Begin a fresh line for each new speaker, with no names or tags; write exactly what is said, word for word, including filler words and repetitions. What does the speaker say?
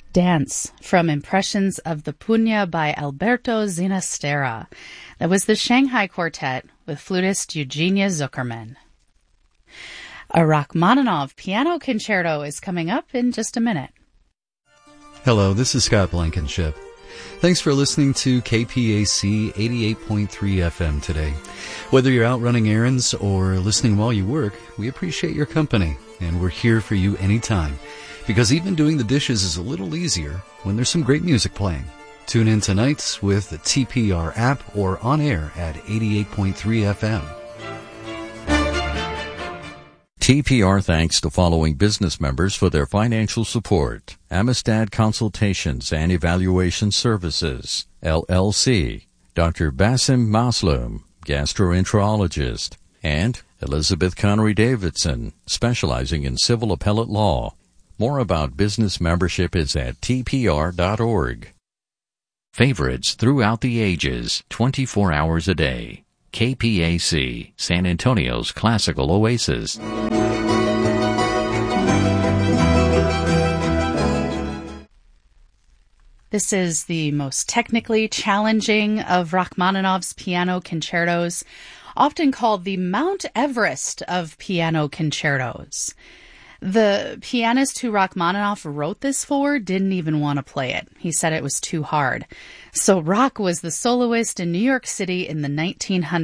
Dance from Impressions of the Pugna by Alberto Zinastera. That was the Shanghai Quartet with flutist Eugenia Zuckerman. A Rachmaninoff piano concerto is coming up in just a minute.
Hello, this is Scott Blankenship. Thanks for listening to K P A C eighty-eight point three F M today. Whether you're out running errands or listening while you work, we appreciate your company, and we're here for you anytime. Because even doing the dishes is a little easier when there's some great music playing. Tune in tonight with the T P R app or on air at eighty-eight point three F M.
T P R thanks the following business members for their financial support. Amistad Consultations and Evaluation Services, L L C. Doctor Basim Maslum, gastroenterologist. And Elizabeth Connery Davidson, specializing in civil appellate law. More about business membership is at T P R dot org. Favorites throughout the ages, twenty-four hours a day. K P A C, San Antonio's classical oasis.
This is the most technically challenging of Rachmaninoff's piano concertos, often called the Mount Everest of piano concertos. The pianist who Rachmaninoff wrote this for didn't even want to play it. He said it was too hard. So Rach was the soloist in New York City in the nineteen hundreds.